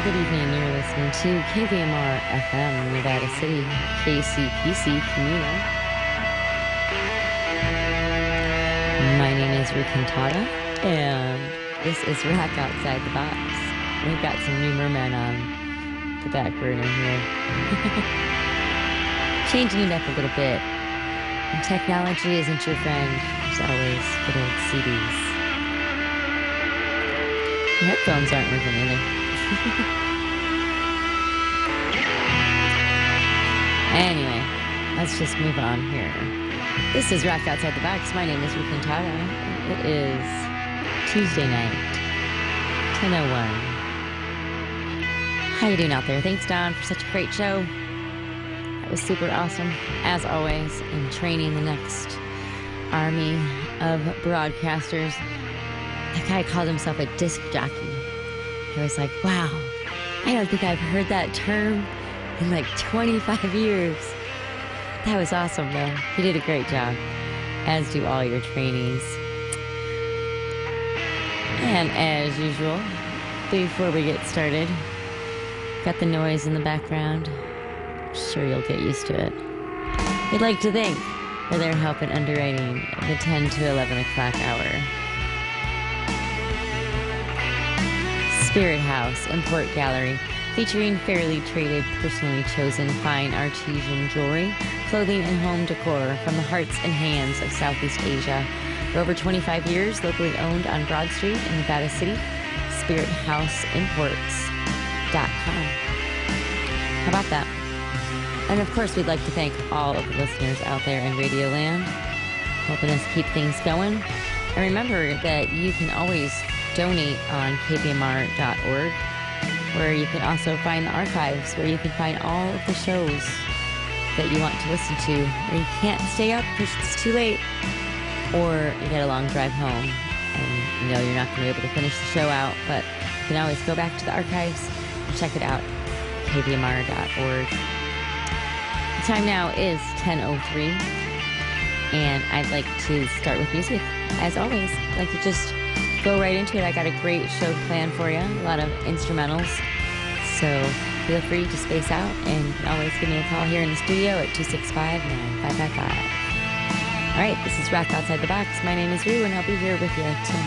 good evening. You're listening to KVMR FM, Nevada City, KCPC Communal. My name is Rue Cantata, and this is Rock Outside the Box. We've got some new Mermen on the back burner here. Changing it up a little bit. When technology isn't your friend, there's always good old CDs. The headphones aren't working either. Anyway, let's just move on here. This is Rock Outside the Box. My name is Rue Cantata. It is Tuesday night, 10:01. How you doing out there? Thanks, Don, for such a great show. That was super awesome, as always, in training the next army of broadcasters. That guy called himself a disc jockey. I was like, wow, I don't think I've heard that term in like 25 years. That was awesome, though. He did a great job, as do all your trainees. And as usual, before we get started, got the noise in the background. I'm sure you'll get used to it. We'd like to thank for their help in underwriting the 10 to 11 o'clock hour. Spirit House Import Gallery, featuring fairly traded, personally chosen fine artisan jewelry, clothing, and home decor from the hearts and hands of Southeast Asia. For over 25 years, locally owned on Broad Street in Nevada City, SpiritHouseImports.com. How about that? And of course, we'd like to thank all of the listeners out there in Radio Land, helping us keep things going. And remember that you can always donate on kvmr.org, where you can also find the archives, where you can find all of the shows that you want to listen to, where you can't stay up because it's too late, or you get a long drive home and you know you're not going to be able to finish the show out, but you can always go back to the archives and check it out, kvmr.org. The time now is 10:03, and I'd like to start with music. As always, I'd like to just go right into it. I got a great show planned for you, a lot of instrumentals, so feel free to space out, and you can always give me a call here in the studio at 265-9555. All right, this is Rock Outside the Box. My name is Rue, and I'll be here with you till